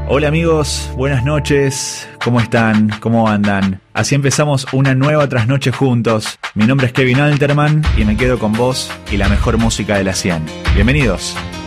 Hola amigos, buenas noches, ¿cómo están? ¿Cómo andan? Así empezamos una nueva trasnoche juntos. Mi nombre es Kevin Alterman y me quedo con vos y la mejor música de la 100. Bienvenidos.